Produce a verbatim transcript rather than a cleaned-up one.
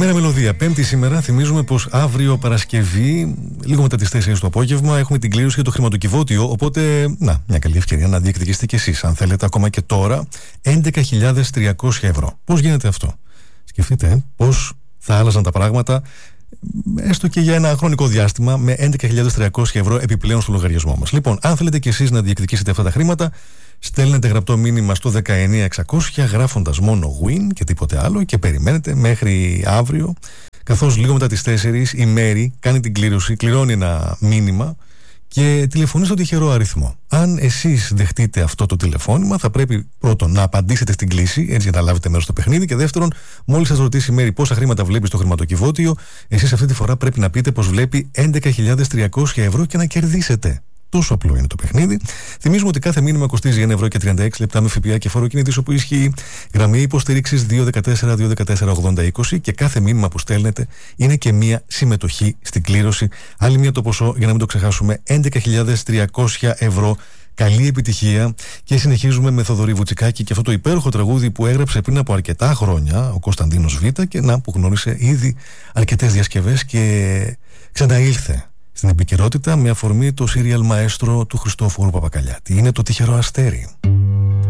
Καλημέρα Μελωδία. Πέμπτη σήμερα. Θυμίζουμε πως αύριο Παρασκευή, λίγο μετά τις τέσσερις το απόγευμα, έχουμε την κλήρωση για το χρηματοκιβώτιο. Οπότε, να, μια καλή ευκαιρία να διεκδικήσετε κι εσείς, αν θέλετε, ακόμα και τώρα, έντεκα χιλιάδες τριακόσια ευρώ. Πώς γίνεται αυτό? Σκεφτείτε ε, πώς θα άλλαζαν τα πράγματα, έστω και για ένα χρονικό διάστημα, με έντεκα χιλιάδες τριακόσια ευρώ επιπλέον στο λογαριασμό μας. Λοιπόν, αν θέλετε κι εσείς να διεκδικήσετε αυτά τα χρήματα, στέλνετε γραπτό μήνυμα στο δεκαεννιά εξακόσια γράφοντας μόνο win και τίποτε άλλο και περιμένετε μέχρι αύριο, καθώς λίγο μετά τις τέσσερις η Μέρη κάνει την κλήρωση, κληρώνει ένα μήνυμα και τηλεφωνεί στο τυχερό αριθμό. Αν εσείς δεχτείτε αυτό το τηλεφώνημα, θα πρέπει πρώτον να απαντήσετε στην κλήση, έτσι για να λάβετε μέρος στο παιχνίδι, και δεύτερον, μόλις σας ρωτήσει η Μέρη πόσα χρήματα βλέπει στο χρηματοκιβώτιο, εσείς αυτή τη φορά πρέπει να πείτε πως βλέπει έντεκα χιλιάδες τριακόσια ευρώ και να κερδίσετε. Τόσο απλό είναι το παιχνίδι. Θυμίζουμε ότι κάθε μήνυμα κοστίζει ένα ευρώ και τριάντα έξι λεπτά με ΦΠΑ και φόρο κινητής όπου ισχύει. Γραμμή υποστήριξης δύο ένα τέσσερα δύο ένα τέσσερα ογδόντα είκοσι και κάθε μήνυμα που στέλνετε είναι και μία συμμετοχή στην κλήρωση. Άλλη μία το ποσό, για να μην το ξεχάσουμε, έντεκα χιλιάδες τριακόσια ευρώ. Καλή επιτυχία και συνεχίζουμε με Θοδωρή Βουτσικάκη και αυτό το υπέροχο τραγούδι που έγραψε πριν από αρκετά χρόνια ο Κωνσταντίνος Β και να που γνώρισε ήδη αρκετές διασκευές και ξαναήλθε στην επικαιρότητα με αφορμή το serial maestro του Χριστόφορου Παπακαλιάτη. Είναι το Τυχερό Αστέρι.